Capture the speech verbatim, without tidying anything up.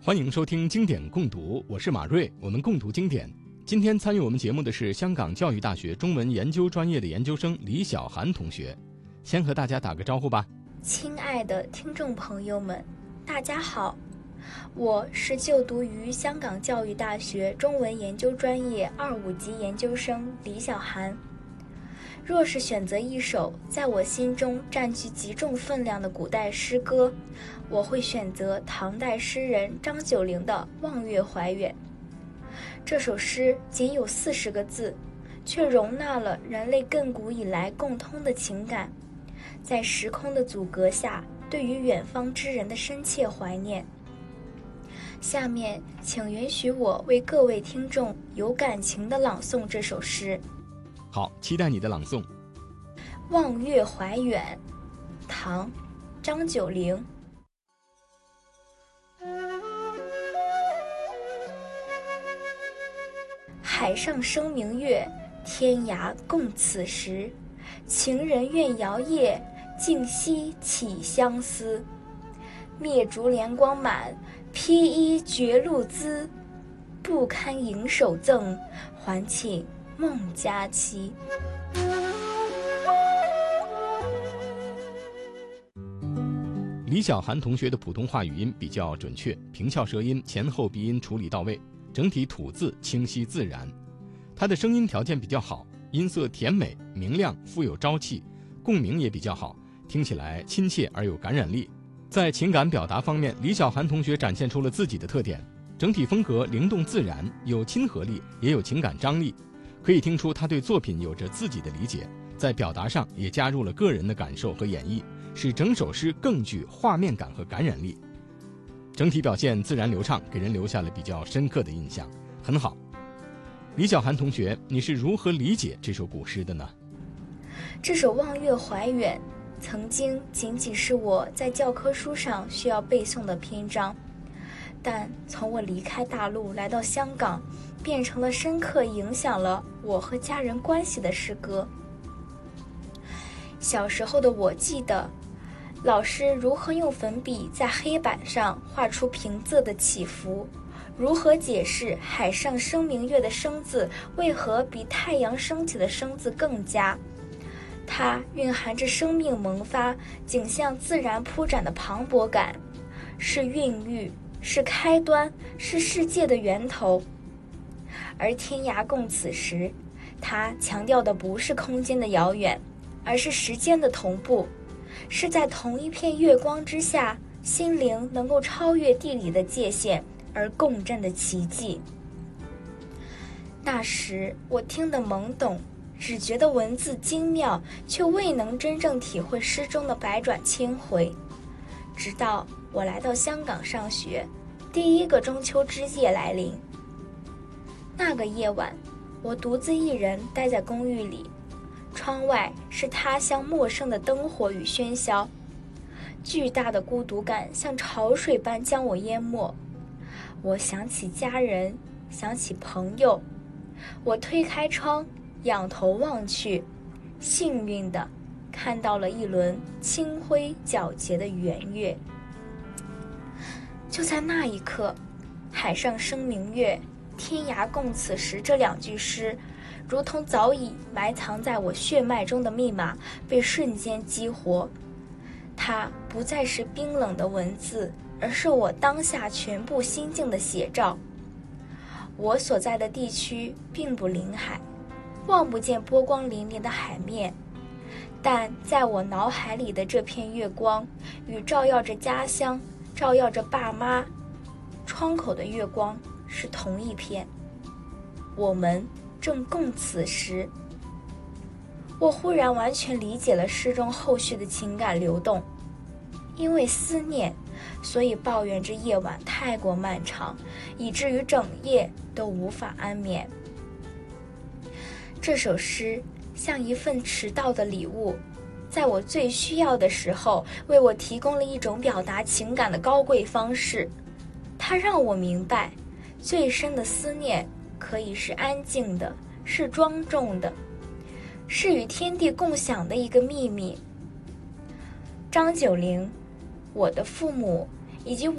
欢迎收听经典共读，我是马瑞，我们共读经典。今天参与我们节目的是香港教育大学中文研究专业的研究生李晓涵同学。先和大家打个招呼吧。 亲爱的听众朋友们，大家好，我是就读于香港教育大学中文研究专业二五级研究生李晓涵。若是选择一首在我心中占据极重分量的古代诗歌，我会选择唐代诗人张九龄的《望岳怀远》。这首诗仅有四十个字，却容纳了人类亘古以来共通的情感，在时空的阻隔下，对于远方之人的深切怀念。下面请允许我为各位听众有感情地朗诵这首诗。 好，期待你的朗诵。 望岳怀远，唐，张九龄。海上生明月，天涯共此时。情人怨遥夜，竟夕起相思。灭烛怜光满，披衣觉露滋。不堪盈手赠，还请孟佳期。 李晓涵同学的普通话语音比较准确，平翘舌音、前后鼻音处理到位，整体吐字清晰自然。他的声音条件比较好，音色甜美明亮，富有朝气，共鸣也比较好，听起来亲切而有感染力。在情感表达方面，李晓涵同学展现出了自己的特点，整体风格灵动自然，有亲和力，也有情感张力。可以听出他对作品有着自己的理解，在表达上也加入了个人的感受和演绎，使整首诗更具画面感和感染力。整体表现自然流畅，给人留下了比较深刻的印象，很好。李晓涵同学，你是如何理解这首古诗的呢？ 这首《望岳怀远》曾经仅仅是我在教科书上需要背诵的篇章，但从我离开大陆来到香港，变成了深刻影响了我和家人关系的诗歌。小时候的我记得，老师如何用粉笔在黑板上画出平仄的起伏，如何解释海上生明月的生字为何比太阳升起的生字更佳。它蕴含着生命萌发、景象自然铺展的磅礴感，是孕育，是开端，是世界的源头。而天涯共此时，它强调的不是空间的遥远，而是时间的同步，是在同一片月光之下，心灵能够超越地理的界限而共振的奇迹。那时我听得懵懂，只觉得文字精妙，却未能真正体会诗中的百转千回。直到我来到香港上学，第一个中秋之夜来临。那个夜晚，我独自一人待在公寓里，窗外是他乡陌生的灯火与喧嚣，巨大的孤独感像潮水般将我淹没。我想起家人，想起朋友，我推开窗，仰头望去，幸运地看到了一轮清辉皎洁的圆月。就在那一刻，海上生明月，天涯共此时这两句诗，如同早已埋藏在我血脉中的密码，被瞬间激活。它不再是冰冷的文字，而是我当下全部心境的写照。我所在的地区并不临海，望不见波光粼粼的海面，但在我脑海里的这片月光，与照耀着家乡，照耀着爸妈窗口的月光是同一片。我们正共此时。我忽然完全理解了诗中后续的情感流动，因为思念，所以抱怨着夜晚太过漫长，以至于整夜都无法安眠。这首诗像一份迟到的礼物，在我最需要的时候，为我提供了一种表达情感的高贵方式。它让我明白，最深的思念可以是安静的，是庄重的，是与天地共享的一个秘密。张九龄，我的父母以及